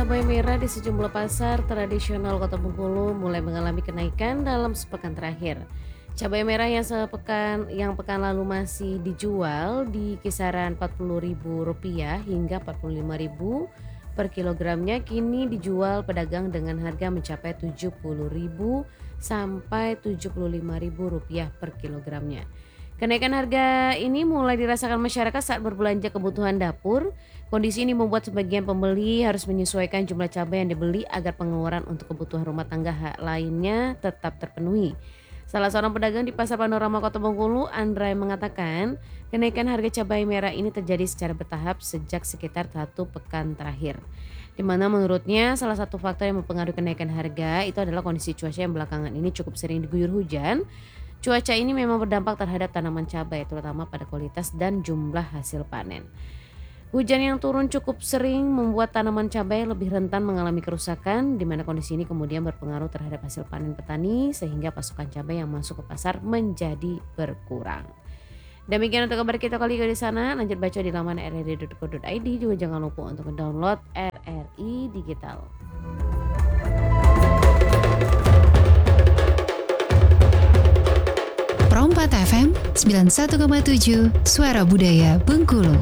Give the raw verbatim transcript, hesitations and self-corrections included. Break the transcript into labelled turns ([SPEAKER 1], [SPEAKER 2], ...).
[SPEAKER 1] cabai merah di sejumlah pasar tradisional Kota Bengkulu mulai mengalami kenaikan dalam sepekan terakhir. Cabai merah yang sepekan yang pekan lalu masih dijual di kisaran empat puluh ribu rupiah hingga empat puluh lima ribu per kilogramnya kini dijual pedagang dengan harga mencapai tujuh puluh ribu sampai tujuh puluh lima ribu rupiah per kilogramnya. Kenaikan harga ini mulai dirasakan masyarakat saat berbelanja kebutuhan dapur. Kondisi ini membuat sebagian pembeli harus menyesuaikan jumlah cabai yang dibeli agar pengeluaran untuk kebutuhan rumah tangga lainnya tetap terpenuhi. Salah seorang pedagang di Pasar Panorama Kota Bengkulu, Andrai, mengatakan kenaikan harga cabai merah ini terjadi secara bertahap sejak sekitar satu pekan terakhir. Di mana menurutnya salah satu faktor yang mempengaruhi kenaikan harga itu adalah kondisi cuaca yang belakangan ini cukup sering diguyur hujan. Cuaca ini memang berdampak terhadap tanaman cabai, terutama pada kualitas dan jumlah hasil panen. Hujan yang turun cukup sering membuat tanaman cabai lebih rentan mengalami kerusakan, di mana kondisi ini kemudian berpengaruh terhadap hasil panen petani, sehingga pasokan cabai yang masuk ke pasar menjadi berkurang. Demikian untuk kabar kita kali ini di sana. Lanjut baca di laman r r i dot co dot i d. Juga jangan lupa untuk mendownload R R I Digital.
[SPEAKER 2] Pro empat F M sembilan puluh satu koma tujuh Suara Budaya Bengkulu.